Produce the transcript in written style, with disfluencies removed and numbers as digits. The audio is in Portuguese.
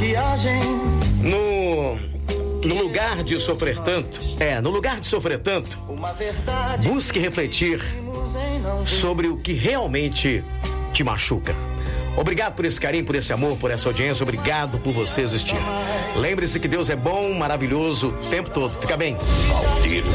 No lugar de sofrer tanto, busque refletir sobre o que realmente te machuca. Obrigado por esse carinho, por esse amor, por essa audiência. Obrigado por você existir. Lembre-se que Deus é bom, maravilhoso o tempo todo. Fica bem.